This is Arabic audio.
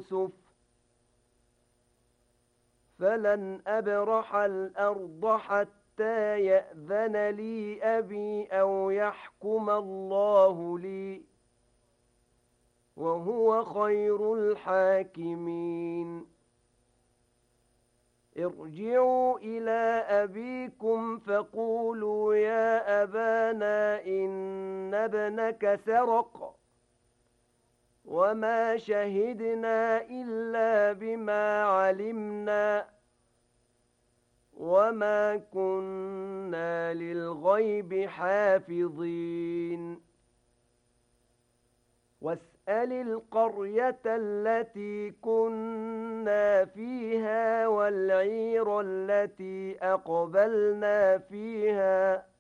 يوسف فلن أبرح الأرض حتى يأذن لي أبي أو يحكم الله لي وهو خير الحاكمين ارجعوا إلى أبيكم فقولوا يا أبانا إن ابنك سرق وما شهدنا إلا بما علمنا وما كنا للغيب حافظين واسأل القرية التي كنا فيها والعير التي أقبلنا فيها